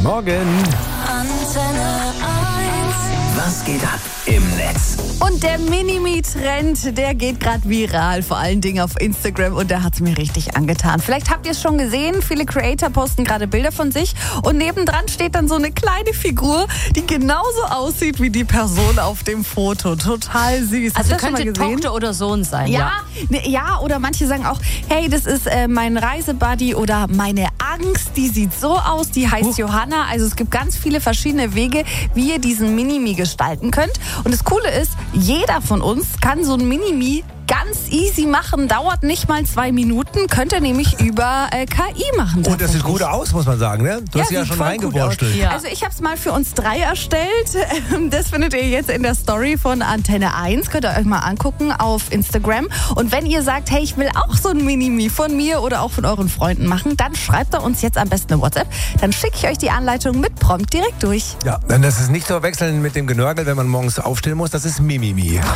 Morgen. Antenne 1. Was geht ab im Netz? Und der Minimi-Trend, der geht gerade viral, vor allen Dingen auf Instagram, und der hat es mir richtig angetan. Vielleicht habt ihr es schon gesehen, viele Creator posten gerade Bilder von sich und nebendran steht dann so eine kleine Figur, die genauso aussieht wie die Person auf dem Foto. Total süß. Also Hast du das könnte schon mal gesehen? Tochter oder Sohn sein. Ja, oder manche sagen auch, hey, das ist mein Reisebuddy oder meine Angst, die sieht so aus, die heißt Johanna. Also es gibt ganz viele verschiedene Wege, wie ihr diesen Minimi gestalten könnt. Und das Coole ist, jeder von uns kann so ein Minimi ganz easy machen, dauert nicht mal 2 Minuten, könnt ihr nämlich über KI machen. Und das sieht gut aus, muss man sagen, ne? Du hast ja sieht schon voll gut reingewurstelt. aus. Ja. Also ich habe es mal für uns 3 erstellt. Das findet ihr jetzt in der Story von Antenne 1. Könnt ihr euch mal angucken auf Instagram. Und wenn ihr sagt, hey, ich will auch so ein Minimi von mir oder auch von euren Freunden machen, dann schreibt ihr uns jetzt am besten eine WhatsApp. Dann schicke ich euch die Anleitung mit Prompt direkt durch. Ja, denn das ist nicht zu verwechseln mit dem Genörgel, wenn man morgens aufstehen muss. Das ist Mimimi.